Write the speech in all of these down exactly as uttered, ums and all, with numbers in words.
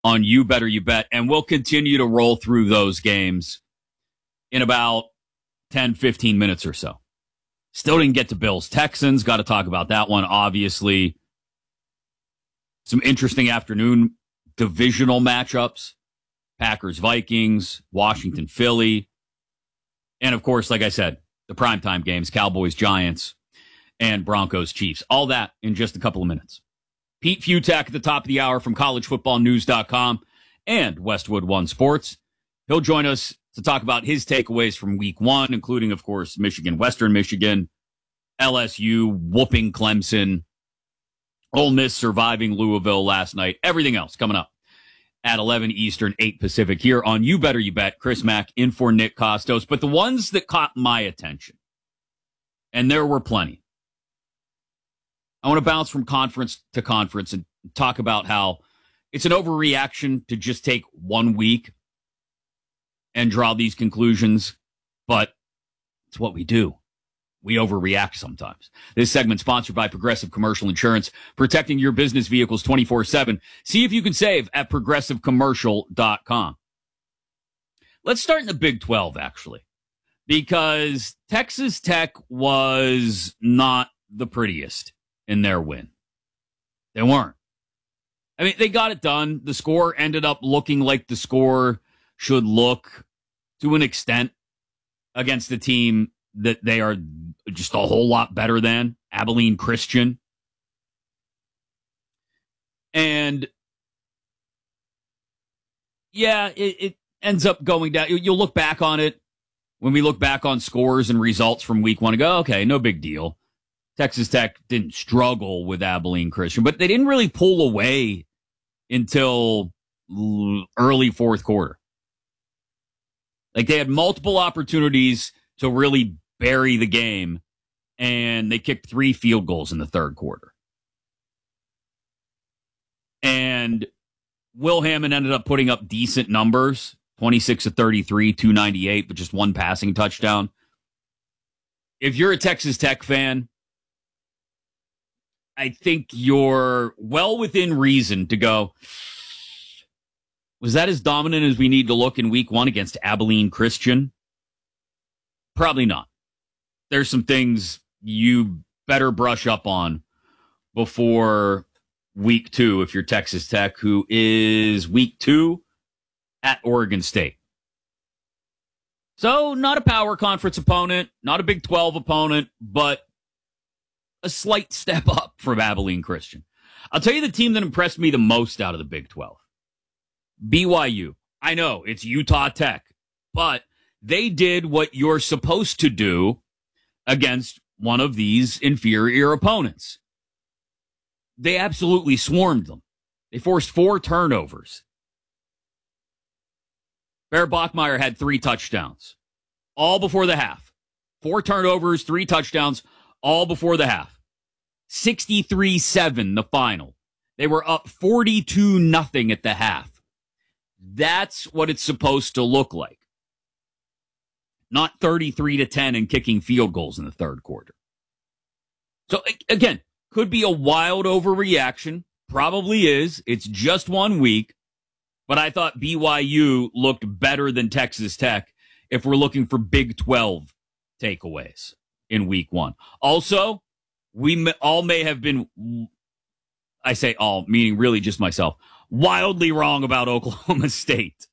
on You Better You Bet, and we'll continue to roll through those games in about ten, fifteen minutes or so. Still didn't get to Bills Texans. Got to talk about that one, obviously. Some interesting afternoon divisional matchups. Packers Vikings, Washington Philly. And of course, like I said, the primetime games, Cowboys Giants, and Broncos Chiefs. All that in just a couple of minutes. Pete Futak at the top of the hour from college football news dot com and Westwood One Sports. He'll join us to talk about his takeaways from week one, including, of course, Michigan, Western Michigan, L S U, whooping Clemson, Ole Miss surviving Louisville last night, everything else coming up at eleven Eastern, eight Pacific here on You Better You Bet. Chris Mack in for Nick Costos. But the ones that caught my attention, and there were plenty, I want to bounce from conference to conference and talk about how it's an overreaction to just take one week and draw these conclusions, but it's what we do. We overreact sometimes. This segment sponsored by Progressive Commercial Insurance, protecting your business vehicles twenty-four seven. See if you can save at progressive commercial dot com. Let's start in the Big twelve, actually, because Texas Tech was not the prettiest in their win. They weren't. I mean, they got it done. The score ended up looking like the score should look to an extent against the team that they are just a whole lot better than, Abilene Christian. And yeah, it, it ends up going down. You'll look back on it when we look back on scores and results from week one and go, okay, no big deal. Texas Tech didn't struggle with Abilene Christian, but they didn't really pull away until early fourth quarter. Like, they had multiple opportunities to really bury the game, and they kicked three field goals in the third quarter. And Will Hammond ended up putting up decent numbers, twenty-six of thirty-three, two ninety-eight, but just one passing touchdown. If you're a Texas Tech fan, I think you're well within reason to go, was that as dominant as we need to look in week one against Abilene Christian? Probably not. There's some things you better brush up on before week two if you're Texas Tech, who is week two at Oregon State. So not a power conference opponent, not a Big twelve opponent, but a slight step up from Abilene Christian. I'll tell you the team that impressed me the most out of the Big twelve. B Y U. I know, it's Utah Tech, but they did what you're supposed to do against one of these inferior opponents. They absolutely swarmed them. They forced four turnovers. Bear Bachmeier had three touchdowns, all before the half. Four turnovers, three touchdowns, all before the half. sixty-three seven the final. They were up forty-two nothing at the half. That's what it's supposed to look like. Not thirty-three to ten and kicking field goals in the third quarter. So, again, could be a wild overreaction. Probably is. It's just one week. But I thought B Y U looked better than Texas Tech if we're looking for Big twelve takeaways in week one. Also, we may, all may have been, I say all, meaning really just myself, wildly wrong about Oklahoma State.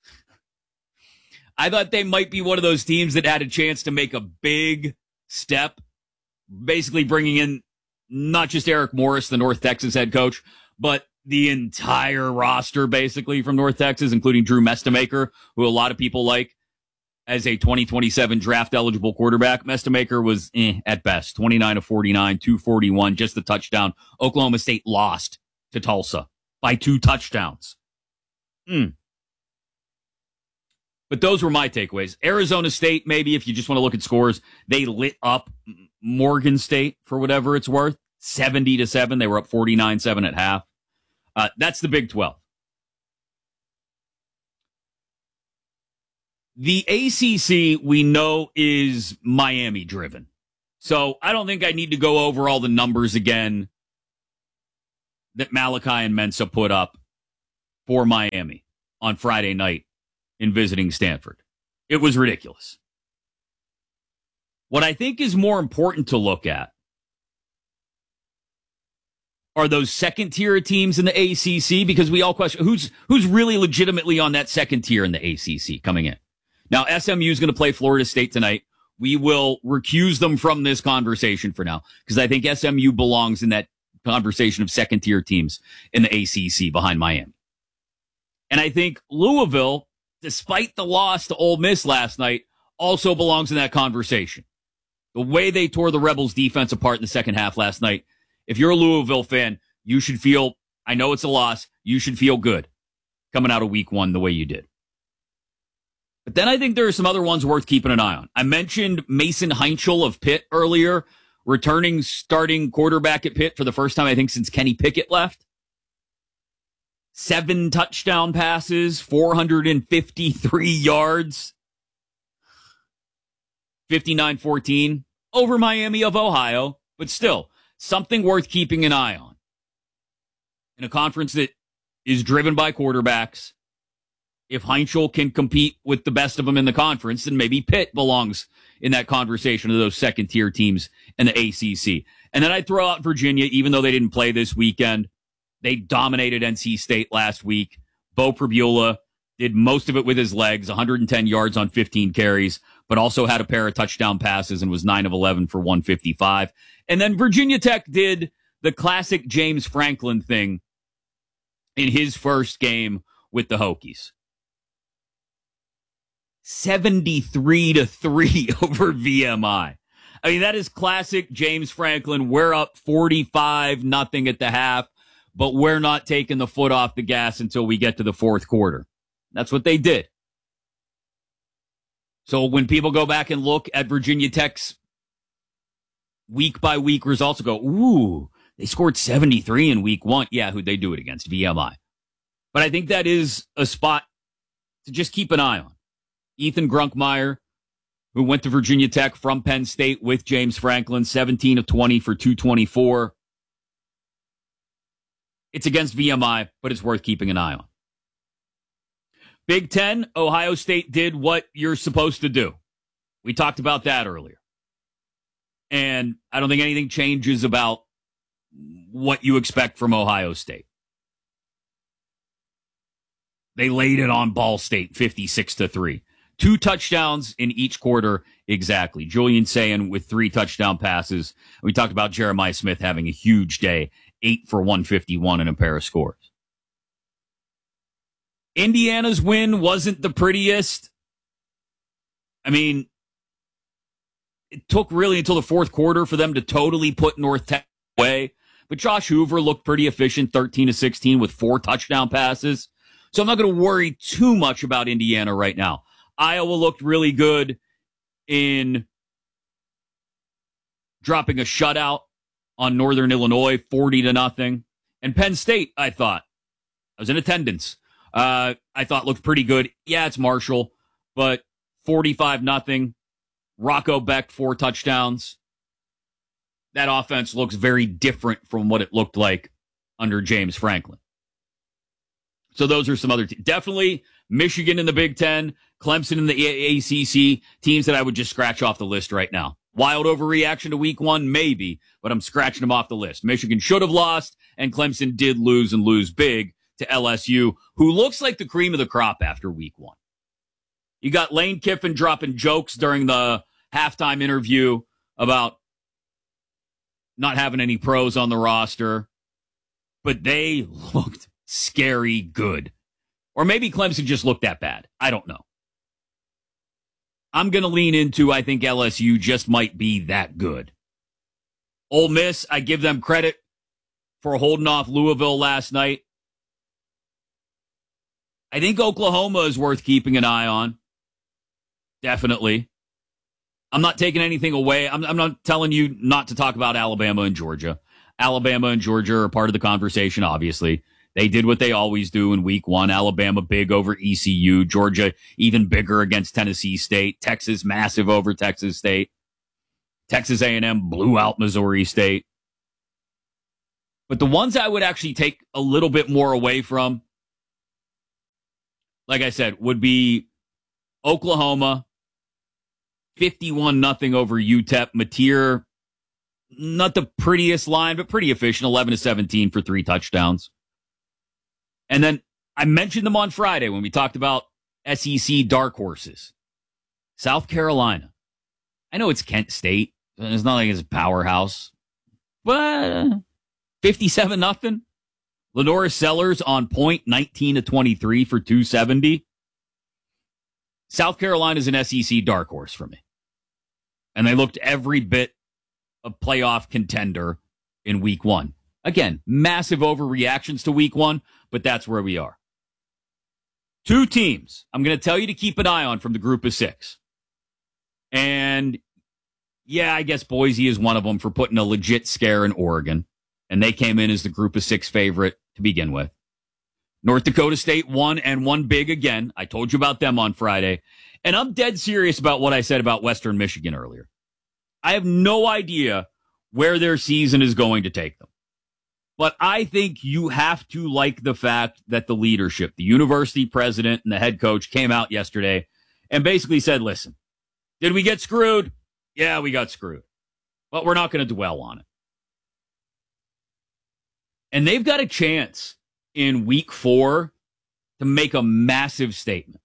I thought they might be one of those teams that had a chance to make a big step, basically bringing in not just Eric Morris, the North Texas head coach, but the entire roster, basically, from North Texas, including Drew Mestamaker, who a lot of people like as a twenty twenty-seven draft-eligible quarterback. Mestamaker was eh, at best, twenty-nine of forty-nine, two forty-one, just the touchdown. Oklahoma State lost to Tulsa by two touchdowns. Hmm. But those were my takeaways. Arizona State, maybe if you just want to look at scores, they lit up Morgan State for whatever it's worth, seventy to seven. They were up forty-nine seven at half. Uh, that's the Big twelve. The A C C, we know, is Miami driven. So I don't think I need to go over all the numbers again that Malachi and Mensa put up for Miami on Friday night in visiting Stanford. It was ridiculous. What I think is more important to look at are those second tier teams in the A C C, because we all question who's who's really legitimately on that second tier in the A C C coming in. Now, S M U is going to play Florida State tonight. We will recuse them from this conversation for now, because I think S M U belongs in that conversation of second tier teams in the A C C behind Miami. And I think Louisville, despite the loss to Ole Miss last night, also belongs in that conversation. The way they tore the Rebels defense apart in the second half last night, if you're a Louisville fan, you should feel, I know it's a loss, you should feel good coming out of week one the way you did. But then I think there are some other ones worth keeping an eye on. I mentioned Mason Heinchel of Pitt earlier, returning starting quarterback at Pitt for the first time, I think, since Kenny Pickett left. Seven touchdown passes, four hundred fifty-three yards. fifty-nine fourteen over Miami of Ohio, but still something worth keeping an eye on. In a conference that is driven by quarterbacks, if Heinchel can compete with the best of them in the conference, then maybe Pitt belongs in that conversation of those second-tier teams in the A C C. And then I'd throw out Virginia, even though they didn't play this weekend. They dominated N C State last week. Beau Pribula did most of it with his legs, one hundred ten yards on fifteen carries, but also had a pair of touchdown passes and was nine of eleven for one fifty-five. And then Virginia Tech did the classic James Franklin thing in his first game with the Hokies. seventy-three to three over V M I. I mean, that is classic James Franklin. We're up forty-five nothing at the half, but we're not taking the foot off the gas until we get to the fourth quarter. That's what they did. So when people go back and look at Virginia Tech's week by week results, go, ooh, they scored seventy-three in week one. Yeah, who'd they do it against? V M I. But I think that is a spot to just keep an eye on. Ethan Grunkmeyer, who went to Virginia Tech from Penn State with James Franklin, seventeen of twenty for two twenty-four. It's against V M I, but it's worth keeping an eye on. Big Ten, Ohio State did what you're supposed to do. We talked about that earlier. And I don't think anything changes about what you expect from Ohio State. They laid it on Ball State, fifty-six to three. Two touchdowns in each quarter exactly. Julian Sayin with three touchdown passes. We talked about Jeremiah Smith having a huge day, eight for one fifty-one and a pair of scores. Indiana's win wasn't the prettiest. I mean, it took really until the fourth quarter for them to totally put North Tech away. But Josh Hoover looked pretty efficient, thirteen to sixteen with four touchdown passes. So I'm not going to worry too much about Indiana right now. Iowa looked really good in dropping a shutout on Northern Illinois, forty to nothing. And Penn State, I thought, I was in attendance. Uh, I thought looked pretty good. Yeah, it's Marshall, but forty-five nothing. Rocco Beck, four touchdowns. That offense looks very different from what it looked like under James Franklin. So those are some other teams. Definitely Michigan in the Big Ten, Clemson in the A C C, teams that I would just scratch off the list right now. Wild overreaction to week one, maybe, but I'm scratching them off the list. Michigan should have lost, and Clemson did lose and lose big to L S U, who looks like the cream of the crop after week one. You got Lane Kiffin dropping jokes during the halftime interview about not having any pros on the roster, but they looked scary good. Or maybe Clemson just looked that bad. I don't know. I'm going to lean into, I think L S U just might be that good. Ole Miss, I give them credit for holding off Louisville last night. I think Oklahoma is worth keeping an eye on. Definitely. I'm not taking anything away. I'm, I'm not telling you not to talk about Alabama and Georgia. Alabama and Georgia are part of the conversation, obviously. They did what they always do in week one. Alabama big over E C U. Georgia even bigger against Tennessee State. Texas massive over Texas State. Texas A and M blew out Missouri State. But the ones I would actually take a little bit more away from, like I said, would be Oklahoma, fifty-one nothing over U T E P. Mateer, not the prettiest line, but pretty efficient, eleven to seventeen for three touchdowns. And then I mentioned them on Friday when we talked about S E C dark horses. South Carolina. I know it's Kent State. It's not like it's a powerhouse. But fifty-seven nothing. Lenora Sellers on point, nineteen to twenty-three for two seventy. South Carolina's an S E C dark horse for me. And they looked every bit a playoff contender in week one. Again, massive overreactions to week one, but that's where we are. Two teams I'm going to tell you to keep an eye on from the group of six. And yeah, I guess Boise is one of them for putting a legit scare in Oregon. And they came in as the group of six favorite to begin with. North Dakota State won and won big again. I told you about them on Friday. And I'm dead serious about what I said about Western Michigan earlier. I have no idea where their season is going to take them. But I think you have to like the fact that the leadership, the university president and the head coach came out yesterday and basically said, listen, did we get screwed? Yeah, we got screwed. But we're not going to dwell on it. And they've got a chance in week four to make a massive statement.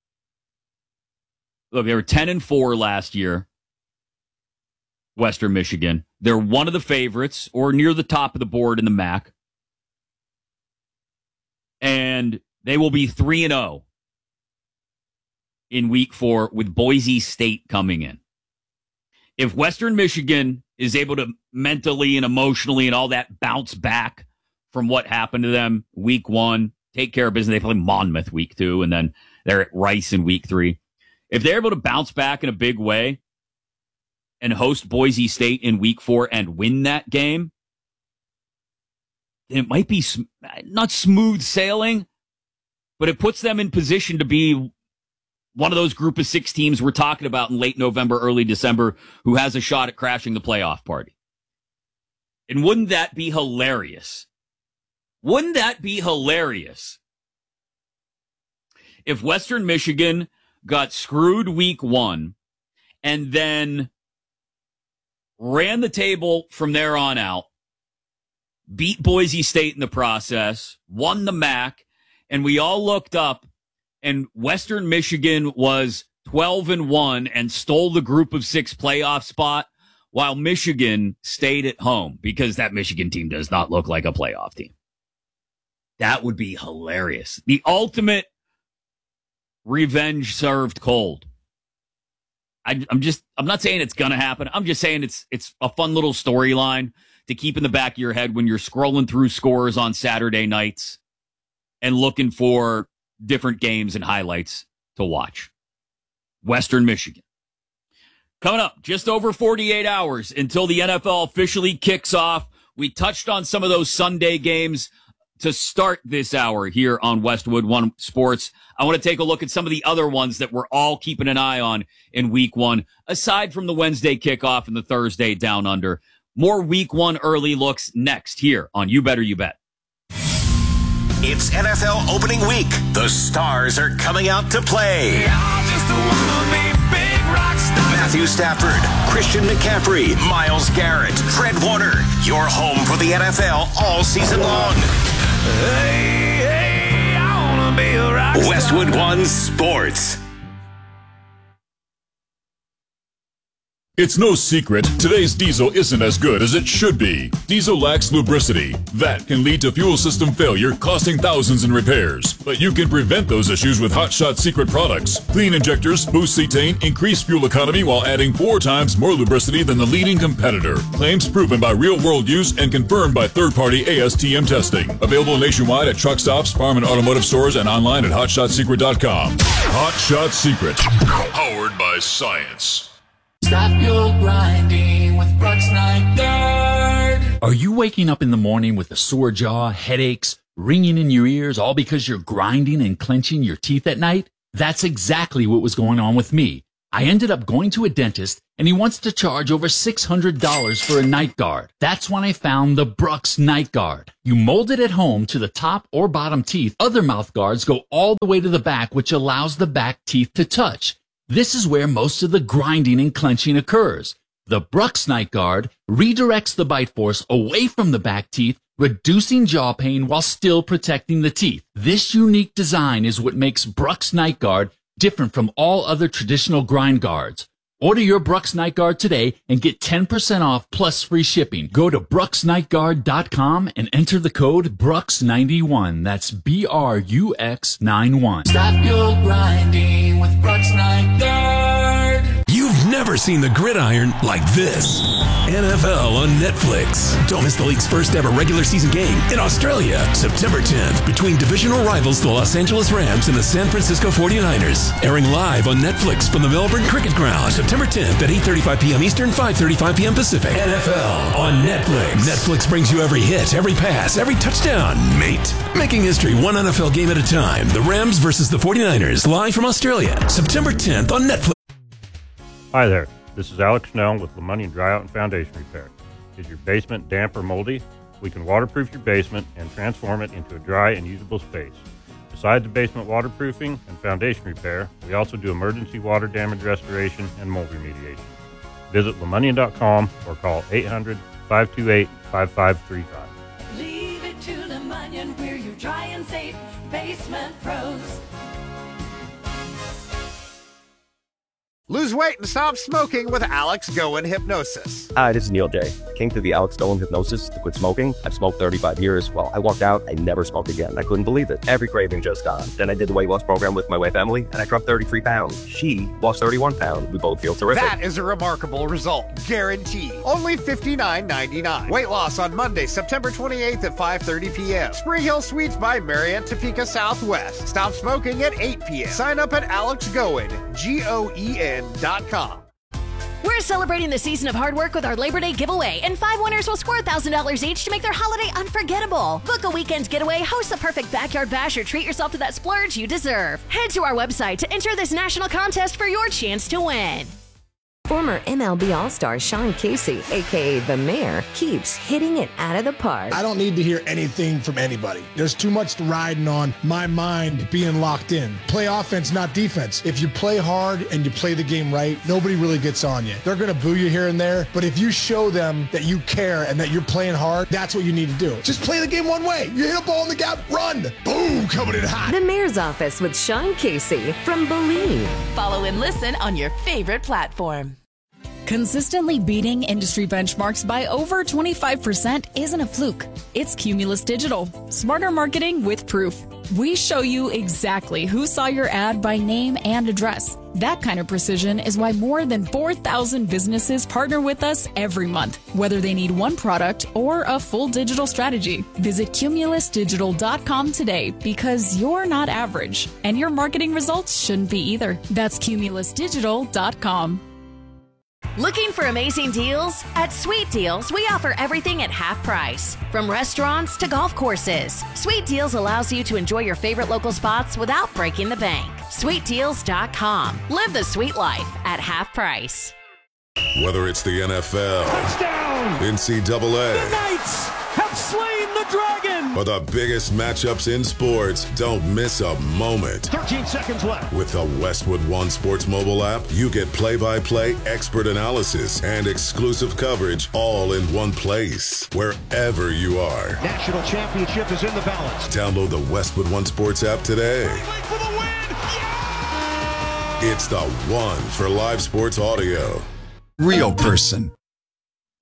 Look, they were ten and four last year. Western Michigan. They're one of the favorites or near the top of the board in the M A C. And they will be three and oh in week four with Boise State coming in. If Western Michigan is able to mentally and emotionally and all that bounce back from what happened to them week one, take care of business. They play Monmouth week two, and then they're at Rice in week three. If they're able to bounce back in a big way and host Boise State in week four and win that game, then it might be sm- not smooth sailing, but it puts them in position to be one of those group of six teams we're talking about in late November, early December, who has a shot at crashing the playoff party. And wouldn't that be hilarious? Wouldn't that be hilarious if Western Michigan got screwed week one and then ran the table from there on out, beat Boise State in the process, won the M A C, and we all looked up and Western Michigan was twelve and one and stole the group of six playoff spot while Michigan stayed at home because that Michigan team does not look like a playoff team. That would be hilarious. The ultimate revenge served cold. I, I'm just, I'm not saying it's going to happen. I'm just saying it's, it's a fun little storyline to keep in the back of your head when you're scrolling through scores on Saturday nights and looking for different games and highlights to watch. Western Michigan. Coming up, just over forty-eight hours until the N F L officially kicks off. We touched on some of those Sunday games to start this hour here on Westwood One Sports. I want to take a look at some of the other ones that we're all keeping an eye on in week one, aside from the Wednesday kickoff and the Thursday down under. More week one early looks next here on You Better You Bet. It's N F L opening week. The stars are coming out to play. Matthew Stafford, Christian McCaffrey, Myles Garrett, Fred Warner. You're home for the N F L all season long. Hey, hey, I wanna be a rock star. Westwood One Sports. It's no secret, today's diesel isn't as good as it should be. Diesel lacks lubricity. That can lead to fuel system failure, costing thousands in repairs. But you can prevent those issues with Hot Shot Secret products. Clean injectors, boost cetane, increase fuel economy while adding four times more lubricity than the leading competitor. Claims proven by real-world use and confirmed by third-party A S T M testing. Available nationwide at truck stops, farm and automotive stores, and online at hot shot secret dot com. Hot Shot Secret. Powered by science. Stop your grinding with Brooks Nygaard. Are you waking up in the morning with a sore jaw, headaches, ringing in your ears, all because you're grinding and clenching your teeth at night? That's exactly what was going on with me. I ended up going to a dentist and he wants to charge over six hundred dollars for a night guard. That's when I found the Brux Night Guard. You mold it at home to the top or bottom teeth. Other mouth guards go all the way to the back, which allows the back teeth to touch. This is where most of the grinding and clenching occurs. The Brux Night Guard redirects the bite force away from the back teeth, reducing jaw pain while still protecting the teeth. This unique design is what makes Brux Night Guard different from all other traditional grind guards. Order your Brux Night Guard today and get ten percent off plus free shipping. Go to brux night guard dot com and enter the code brux ninety-one. That's B R U X ninety-one. Stop your grinding with Brux Night Guard. You've never seen the gridiron like this. N F L on Netflix. Don't miss the league's first ever regular season game in Australia, September tenth, between divisional rivals the Los Angeles Rams and the San Francisco forty-niners. Airing live on Netflix from the Melbourne Cricket Ground, September tenth at eight thirty-five p.m. Eastern, five thirty-five p.m. Pacific. N F L on Netflix. Netflix brings you every hit, every pass, every touchdown, mate. Making history one N F L game at a time. The Rams versus the forty-niners, live from Australia, September tenth on Netflix. Hi there, this is Alex Snell with LeMoney Dry Out and Foundation Repair. Is your basement damp or moldy? We can waterproof your basement and transform it into a dry and usable space. Besides the basement waterproofing and foundation repair, we also do emergency water damage restoration and mold remediation. Visit lemonnian dot com or call eight hundred, five two eight, five five three five. Leave it to LeMonnion, we're your dry and safe basement pros. Lose weight and stop smoking with Alex Goen Hypnosis. Hi, this is Neil J. Came through the Alex Goen Hypnosis to quit smoking. I've smoked thirty-five years. Well, I walked out, I never smoked again. I couldn't believe it. Every craving just gone. Then I did the weight loss program with my wife, Emily, and I dropped thirty-three pounds. She lost thirty-one pounds. We both feel terrific. That is a remarkable result. Guaranteed. Only fifty-nine ninety-nine. Weight loss on Monday, September twenty-eighth at five thirty p.m. Spring Hill Suites by Marriott, Topeka Southwest. Stop smoking at eight p.m. Sign up at Alex Goen, G O E N dot com. We're celebrating the season of hard work with our Labor Day giveaway, and five winners will score one thousand dollars each to make their holiday unforgettable. Book a weekend getaway, host the perfect backyard bash, or treat yourself to that splurge you deserve. Head to our website to enter this national contest for your chance to win. Former M L B All-Star Sean Casey, a k a. The Mayor, keeps hitting it out of the park. I don't need to hear anything from anybody. There's too much riding on my mind being locked in. Play offense, not defense. If you play hard and you play the game right, nobody really gets on you. They're going to boo you here and there, but if you show them that you care and that you're playing hard, that's what you need to do. Just play the game one way. You hit a ball in the gap, run. Boom, coming in hot. The Mayor's Office with Sean Casey from Believe. Follow and listen on your favorite platform. Consistently beating industry benchmarks by over twenty-five percent isn't a fluke. It's Cumulus Digital. Smarter marketing with proof. We show you exactly who saw your ad by name and address. That kind of precision is why more than four thousand businesses partner with us every month, whether they need one product or a full digital strategy. Visit cumulus digital dot com today, because you're not average, and your marketing results shouldn't be either. That's cumulus digital dot com. Looking for amazing deals? At Sweet Deals, we offer everything at half price. From restaurants to golf courses, Sweet Deals allows you to enjoy your favorite local spots without breaking the bank. sweet deals dot com. Live the sweet life at half price. Whether it's the N F L, touchdown, N C double A, the Knights have slain the dragon, or the biggest matchups in sports, don't miss a moment. thirteen seconds left. With the Westwood One Sports mobile app, you get play-by-play expert analysis and exclusive coverage all in one place, wherever you are. National championship is in the balance. Download the Westwood One Sports app today. For the win. Yeah! It's the one for live sports audio. Real person.